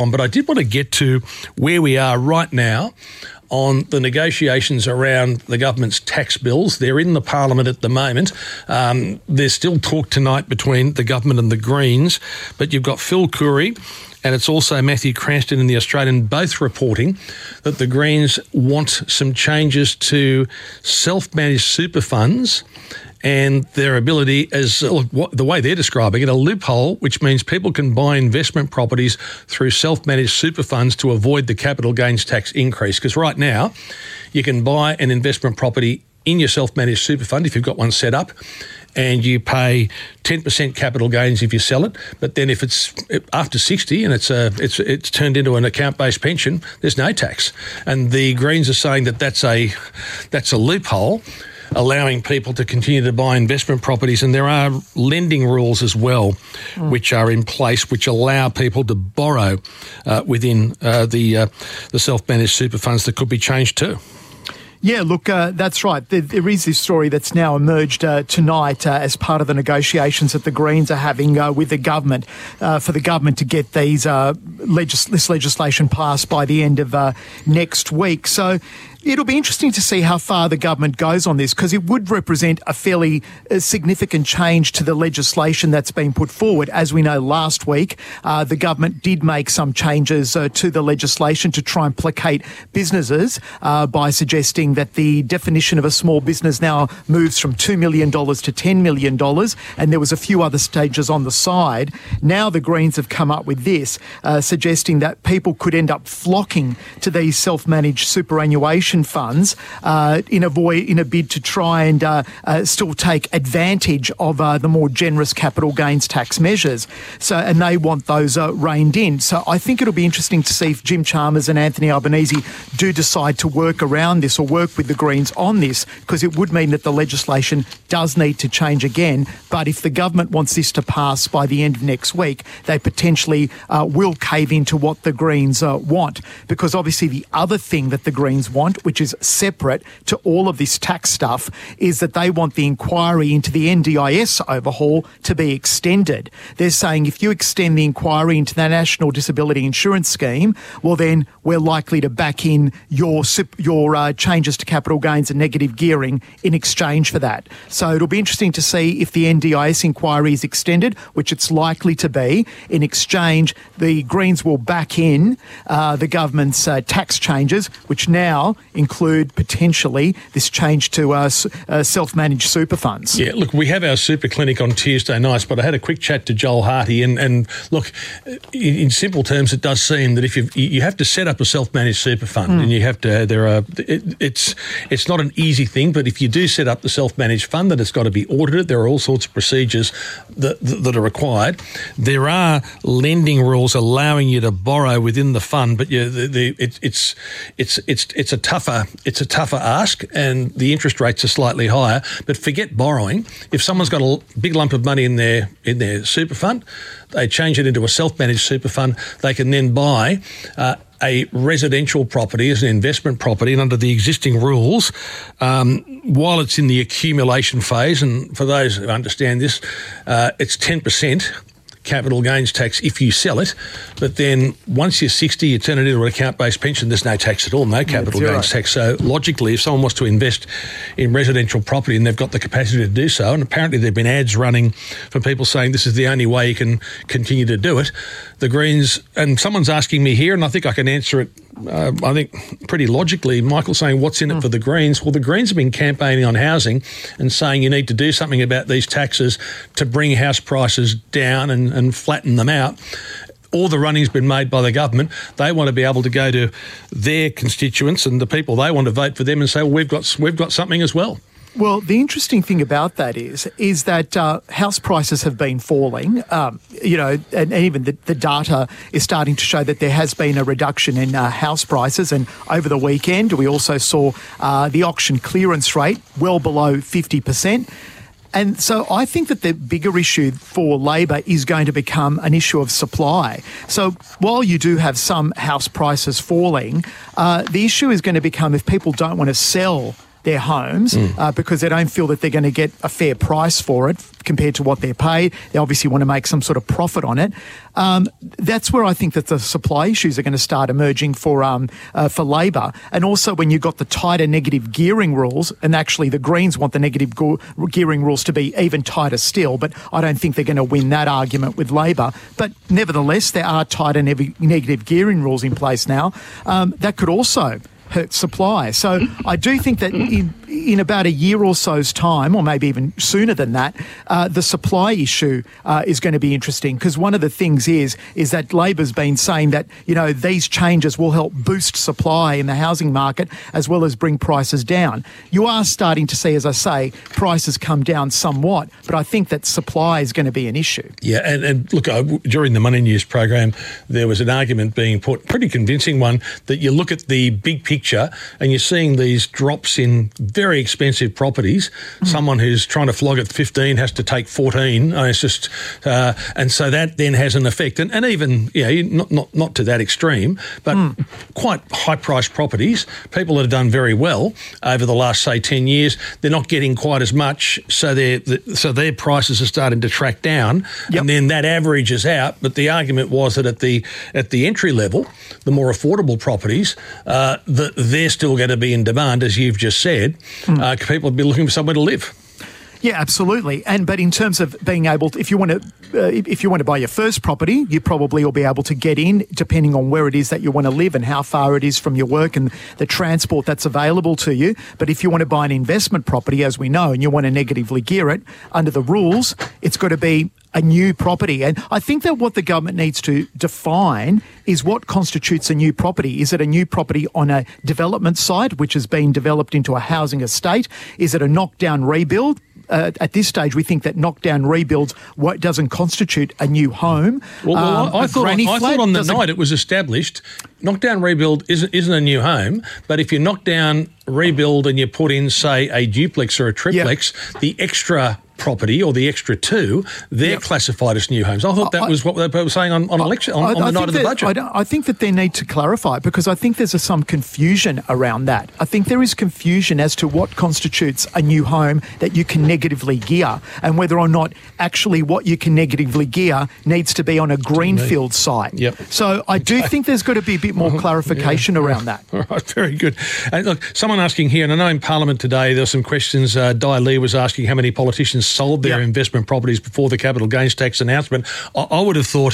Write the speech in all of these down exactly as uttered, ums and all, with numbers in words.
But I did want to get to where we are right now on the negotiations around the government's tax bills. They're in the Parliament at the moment. Um, there's still talk tonight between the government and the Greens, but you've got Phil Coorey and it's also Matthew Cranston in The Australian both reporting that the Greens want some changes to self-managed super funds and their ability, as look, the way they're describing it, a loophole, which means people can buy investment properties through self-managed super funds to avoid the capital gains tax increase. Because right now, you can buy an investment property in your self-managed super fund if you've got one set up, and you pay ten percent capital gains if you sell it. But then if it's after sixty and it's a, it's it's turned into an account-based pension, there's no tax. And the Greens are saying that that's a that's a loophole, allowing people to continue to buy investment properties. And there are lending rules as well, mm. which are in place, which allow people to borrow uh, within uh, the uh, the self-managed super funds that could be changed too. Yeah, look, uh, that's right. There, there is this story that's now emerged uh, tonight uh, as part of the negotiations that the Greens are having uh, with the government uh, for the government to get these uh, legis- this legislation passed by the end of uh, next week. So it'll be interesting to see how far the government goes on this, because it would represent a fairly uh, significant change to the legislation that's been put forward. As we know, last week, uh, the government did make some changes uh, to the legislation to try and placate businesses uh, by suggesting that the definition of a small business now moves from two million dollars to ten million dollars, and there was a few other stages on the side. Now the Greens have come up with this, uh, suggesting that people could end up flocking to these self-managed superannuation funds uh, in a void, in a bid to try and uh, uh, still take advantage of uh, the more generous capital gains tax measures. So, and they want those uh, reined in. So I think it'll be interesting to see if Jim Chalmers and Anthony Albanese do decide to work around this or work with the Greens on this, because it would mean that the legislation does need to change again. But if the government wants this to pass by the end of next week, they potentially uh, will cave into what the Greens uh, want, because obviously the other thing that the Greens want, which is separate to all of this tax stuff, is that they want the inquiry into the N D I S overhaul to be extended. They're saying if you extend the inquiry into the National Disability Insurance Scheme, well then we're likely to back in your your uh, changes to capital gains and negative gearing in exchange for that. So it'll be interesting to see if the N D I S inquiry is extended, which it's likely to be. In exchange, the Greens will back in uh, the government's uh, tax changes, which now include potentially this change to uh, uh, self-managed super funds. Yeah, look, we have our super clinic on Tuesday nights, but I had a quick chat to Joel Harty, and, and look, in, in simple terms, it does seem that if you you have to set up a self-managed super fund, mm. and you have to, there are, it, it's it's not an easy thing, but if you do set up the self-managed fund, then it's got to be audited. There are all sorts of procedures that that are required. There are lending rules allowing you to borrow within the fund, but you, the, the, it, it's it's it's it's a tougher it's a tougher ask, and the interest rates are slightly higher. But forget borrowing. If someone's got a big lump of money in their in their super fund, they change it into a self-managed super fund. They can then buy uh, a residential property as an investment property, and under the existing rules, um, while it's in the accumulation phase, and for those who understand this, uh, it's ten percent capital gains tax if you sell it, but then once you're sixty, you turn it into an account-based pension, there's no tax at all, no capital yeah, gains tax. So logically, if someone wants to invest in residential property and they've got the capacity to do so, and apparently there have been ads running for people saying this is the only way you can continue to do it, the Greens, and someone's asking me here, and I think I can answer it, uh, I think pretty logically, Michael saying what's in it mm. for the Greens? Well, the Greens have been campaigning on housing and saying you need to do something about these taxes to bring house prices down and and flatten them out. All the running's been made by the government. They want to be able to go to their constituents and the people they want to vote for them and say, well, we've got we've got something as well. Well, the interesting thing about that is is that uh, house prices have been falling, um, you know, and, and even the, the data is starting to show that there has been a reduction in uh, house prices. And over the weekend, we also saw uh, the auction clearance rate well below fifty percent. And so I think that the bigger issue for Labor is going to become an issue of supply. So while you do have some house prices falling, uh, the issue is going to become if people don't want to sell their homes Mm. uh, because they don't feel that they're going to get a fair price for it compared to what they're paid. They obviously want to make some sort of profit on it. Um, that's where I think that the supply issues are going to start emerging for um, uh, for Labor. And also when you've got the tighter negative gearing rules, and actually the Greens want the negative go- gearing rules to be even tighter still, but I don't think they're going to win that argument with Labor. But nevertheless, there are tighter ne- negative gearing rules in place now. Um, that could also hurt supply. So I do think that in, in about a year or so's time, or maybe even sooner than that, uh, the supply issue uh, is going to be interesting, because one of the things is is that Labor's been saying that, you know, these changes will help boost supply in the housing market as well as bring prices down. You are starting to see, as I say, prices come down somewhat, but I think that supply is going to be an issue. Yeah, and, and look, uh, during the Money News program, there was an argument being put, pretty convincing one, that you look at the big picture and you're seeing these drops in very expensive properties. Mm. Someone who's trying to flog at fifteen has to take fourteen. Uh, it's just, uh, and so that then has an effect. And, and even, yeah, you know, not, not not to that extreme, but mm. quite high-priced properties, people that have done very well over the last, say, ten years, they're not getting quite as much, so their so their prices are starting to track down, yep. and then that averages out. But the argument was that at the at the entry level, the more affordable properties, uh, the they're still going to be in demand, as you've just said. Mm. Uh, people will be looking for somewhere to live. Yeah, absolutely. And but in terms of being able to, if you want to, uh, if you want to buy your first property, you probably will be able to get in, depending on where it is that you want to live and how far it is from your work and the transport that's available to you. But if you want to buy an investment property, as we know, and you want to negatively gear it under the rules, it's got to be a new property. And I think that what the government needs to define is what constitutes a new property. Is it a new property on a development site, which has been developed into a housing estate? Is it a knockdown rebuild? Uh, at this stage, we think that knockdown rebuilds what doesn't constitute a new home. Well, well um, I, I, thought, I thought on the night it was established, knockdown rebuild isn't, isn't a new home, but if you knock down, rebuild and you put in, say, a duplex or a triplex, yep. the extra property or the extra two, they're yep. classified as new homes. I thought that I, was what they were saying on, on election on, I, on the I night of the that, budget. I, I think that they need to clarify, because I think there's a, some confusion around that. I think there is confusion as to what constitutes a new home that you can negatively gear, and whether or not actually what you can negatively gear needs to be on a greenfield site. Yep. So I do okay. think there's got to be a bit more clarification yeah. around that. All right, very good. And look, someone asking here, and I know in Parliament today there were some questions. Uh, Di Lee was asking how many politicians sold their yep. investment properties before the capital gains tax announcement. I, I would have thought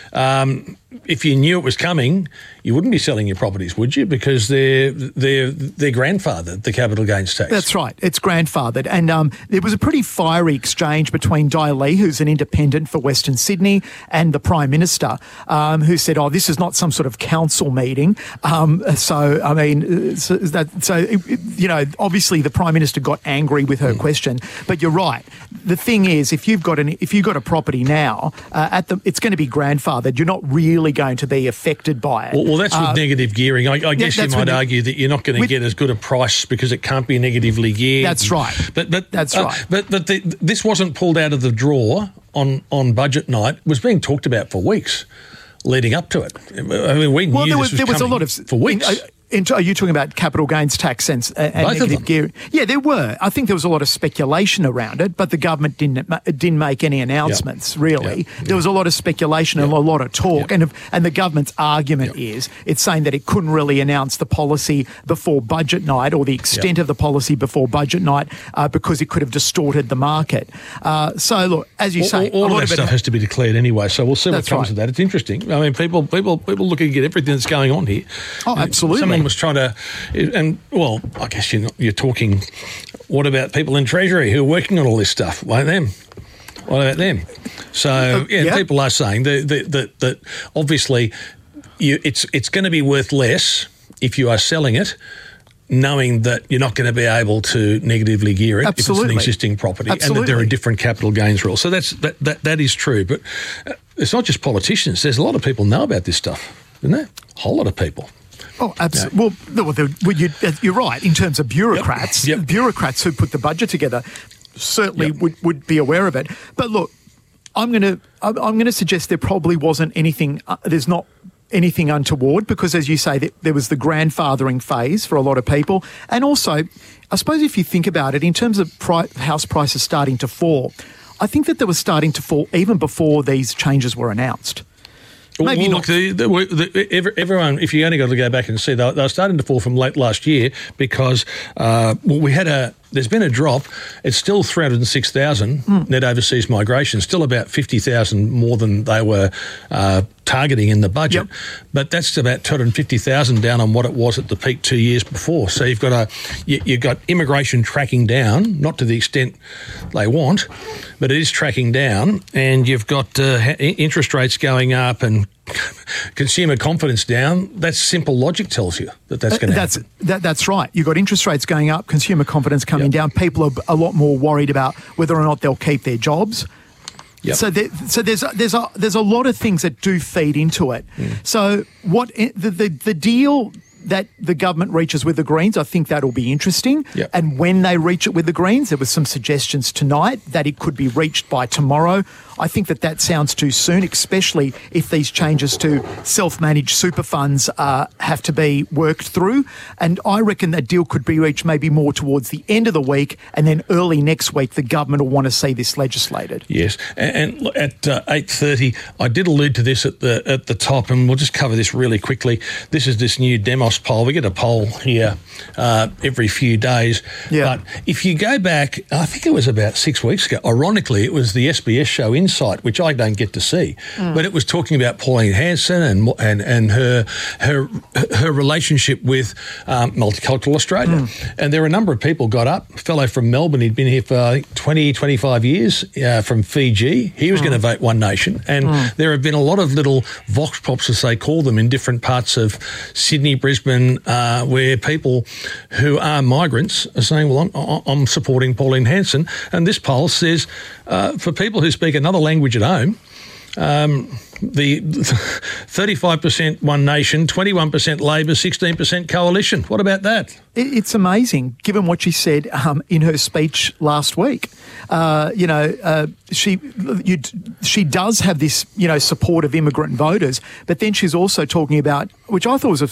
um, if you knew it was coming, you wouldn't be selling your properties, would you? Because they're they're they're grandfathered, the capital gains tax. That's right, it's grandfathered, and um, there was a pretty fiery exchange between Di Lee, who's an independent for Western Sydney, and the Prime Minister, um, who said, "Oh, this is not some sort of council meeting." Um, so, I mean, so, that, so you know, obviously the Prime Minister got angry with her mm. question, but you're right. The thing is, if you've got an if you've got a property now, uh, at the it's going to be grandfathered. You're not really going to be affected by it. Well, well that's with uh, negative gearing. I, I guess yeah, you might argue that you're not going to get as good a price because it can't be negatively geared. That's right. But but that's uh, right. But but the, this wasn't pulled out of the drawer on on budget night. It was being talked about for weeks leading up to it. I mean, we well, knew there this was, was there was a coming lot of for weeks. In, uh, In, are you talking about capital gains tax and, and negative gearing? Yeah, there were. I think there was a lot of speculation around it, but the government didn't didn't make any announcements. Yep. Really, yep. there was a lot of speculation yep. and a lot of talk, yep. and and the government's argument yep. is it's saying that it couldn't really announce the policy before budget night or the extent yep. of the policy before budget night uh, because it could have distorted the market. Uh, so look, as you all, say, all, all a lot of that of stuff it, has to be declared anyway. So we'll see what comes right. of that. It's interesting. I mean, people people people looking at everything that's going on here. Oh, absolutely. Someone was trying to. And, well, I guess you're, not, you're talking, what about people in Treasury who are working on all this stuff? What about them? What about them? So, uh, yeah, yeah, people are saying that, that, that, that obviously you, it's it's going to be worth less if you are selling it, knowing that you're not going to be able to negatively gear it Absolutely. if it's an existing property Absolutely. and that there are different capital gains rules. So that's that, that, that is true. But it's not just politicians. There's a lot of people know about this stuff, isn't there? A whole lot of people. Oh, absolutely. Yeah. Well, well, well you, you're right. In terms of bureaucrats, yep. Yep. bureaucrats who put the budget together certainly yep. would, would be aware of it. But look, I'm going to I'm going to suggest there probably wasn't anything. Uh, there's not anything untoward because, as you say, that there was the grandfathering phase for a lot of people. And also, I suppose if you think about it, in terms of pri- house prices starting to fall, I think that they were starting to fall even before these changes were announced. Maybe well, not. Look, the, the, the, everyone, if you only got to go back and see, they were starting to fall from late last year because uh, well, we had a, there's been a drop. It's still three hundred six thousand mm. net overseas migration, still about fifty thousand more than they were uh, targeting in the budget. Yep. But that's about two hundred fifty thousand down on what it was at the peak two years before. So you've got a, you, you've got immigration tracking down, not to the extent they want, but it is tracking down, and you've got uh, interest rates going up and consumer confidence down. That's simple logic tells you that that's going to that's, happen. That, that's right. You've got interest rates going up, consumer confidence coming yep. down. People are a lot more worried about whether or not they'll keep their jobs. Yep. So, there, so there's there's a there's a lot of things that do feed into it. Mm. So what the, the the deal that the government reaches with the Greens, I think that'll be interesting. Yep. And when they reach it with the Greens, there were some suggestions tonight that it could be reached by tomorrow. I think that that sounds too soon, especially if these changes to self-managed super funds uh, have to be worked through. And I reckon that deal could be reached maybe more towards the end of the week, and then early next week the government will want to see this legislated. Yes, and, and at uh, eight thirty, I did allude to this at the at the top, and we'll just cover this really quickly. This is this new Demos poll. We get a poll here uh, every few days. Yeah. But if you go back, I think it was about six weeks ago, ironically, it was the S B S show Insight, which I don't get to see, mm. but it was talking about Pauline Hanson and and and her her her relationship with um, Multicultural Australia. Mm. And there were a number of people got up. A fellow from Melbourne, he'd been here for I think twenty, twenty-five years, uh, from Fiji. He was mm. going to vote One Nation. And mm. there have been a lot of little vox pops, as they call them, in different parts of Sydney, Brisbane, uh, where people who are migrants are saying, well, I'm, I'm supporting Pauline Hanson. And this poll says uh, for people who speak another language at home, um, the thirty-five percent One Nation, twenty-one percent Labor, sixteen percent Coalition. What about that? It's amazing, given what she said um, in her speech last week. Uh, you know, uh, she you, she does have this, you know, support of immigrant voters, but then she's also talking about, which I thought was, a,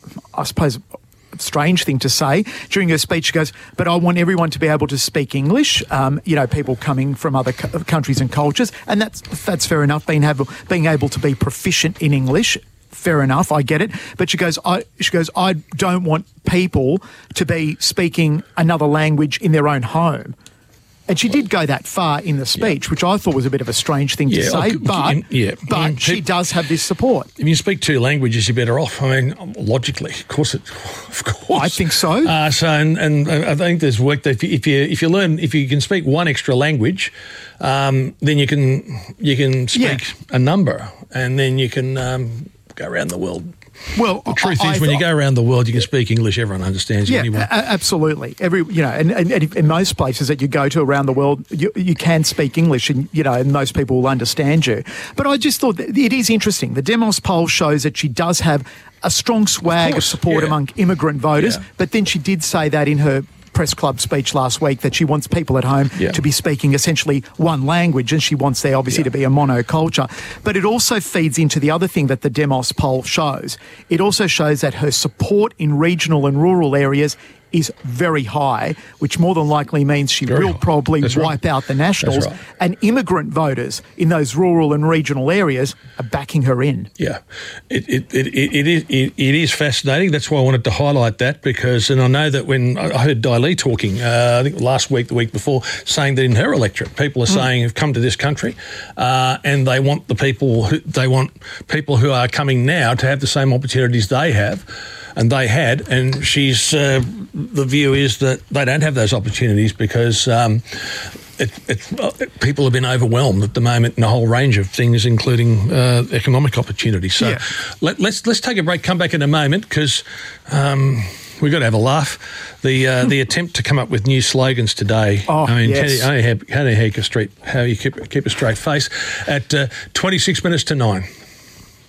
I suppose, strange thing to say. During her speech, she goes, but I want everyone to be able to speak English, um, you know, people coming from other co- countries and cultures, and that's that's fair enough, being able, being able to be proficient in English. Fair enough, I get it. But she goes, I, she goes, I don't want people to be speaking another language in their own home. And she did go that far in the speech, yeah. which I thought was a bit of a strange thing yeah, to say, okay, but, in, yeah. but in, she does have this support. If you speak two languages, you're better off. I mean, logically, of course, it, of course. I think so. Uh, so, and, and I think there's work that if you, if you if you learn, if you can speak one extra language, um, then you can you can speak yeah. a number, and then you can um, go around the world. Well, the truth I, is, I, when you go around the world, you can speak English. Everyone understands you yeah, anyway. A- absolutely. Every you know, and, and, and in most places that you go to around the world, you, you can speak English, and you know, and most people will understand you. But I just thought that it is interesting. The Demos poll shows that she does have a strong swag of, course, of support yeah. among immigrant voters. Yeah. But then she did say that in her press club speech last week that she wants people at home yeah. to be speaking essentially one language, and she wants there obviously yeah. to be a monoculture. But it also feeds into the other thing that the Demos poll shows. It also shows that her support in regional and rural areas is very high, which more than likely means she very will high. probably That's wipe right. out the Nationals. Right. And immigrant voters in those rural and regional areas are backing her in. Yeah, it it it, it, is, it, it is fascinating. That's why I wanted to highlight that, because, and I know that when I heard Dai Lee talking, uh, I think last week, the week before, saying that in her electorate, people are mm. saying have come to this country uh, and they want the people who, they want people who are coming now to have the same opportunities they have. And they had, and she's, uh, the view is that they don't have those opportunities because um, it, it, uh, people have been overwhelmed at the moment in a whole range of things, including uh, economic opportunities. So yeah. let, let's let's take a break, come back in a moment, because um, we've got to have a laugh. The uh, the attempt to come up with new slogans today. Oh, I mean, yes. how do you, how do you, how do you keep a straight, how you keep, keep a straight face at uh, twenty-six minutes to nine.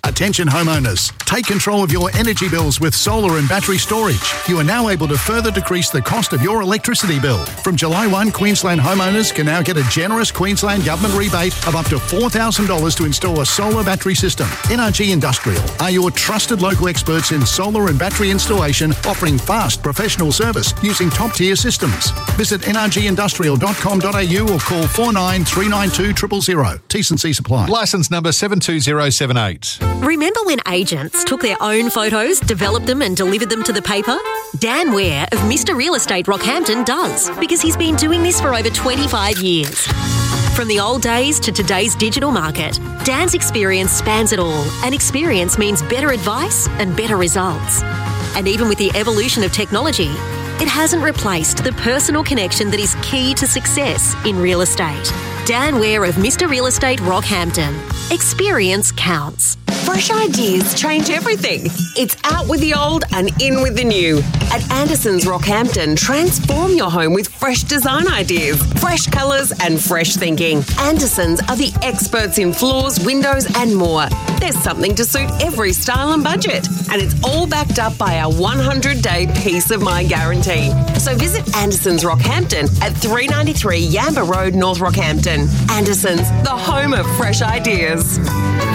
Attention homeowners, take control of your energy bills with solar and battery storage. You are now able to further decrease the cost of your electricity bill. From July first, Queensland homeowners can now get a generous Queensland Government rebate of up to four thousand dollars to install a solar battery system. N R G Industrial are your trusted local experts in solar and battery installation, offering fast professional service using top-tier systems. Visit n r g industrial dot com dot a u or call four nine three nine two zero zero zero. T's and C's apply. Licence number seven two zero seven eight. Remember when agents took their own photos, developed them and delivered them to the paper? Dan Ware of Mister Real Estate Rockhampton does, because he's been doing this for over twenty-five years. From the old days to today's digital market, Dan's experience spans it all, and experience means better advice and better results. And even with the evolution of technology, it hasn't replaced the personal connection that is key to success in real estate. Dan Ware of Mister Real Estate Rockhampton. Experience counts. Fresh ideas change everything. It's out with the old and in with the new. At Anderson's Rockhampton, transform your home with fresh design ideas, fresh colours and fresh thinking. Anderson's are the experts in floors, windows and more. There's something to suit every style and budget. And it's all backed up by our one hundred day peace of mind guarantee. So visit Anderson's Rockhampton at three ninety-three Yamba Road, North Rockhampton. Anderson's, the home of fresh ideas.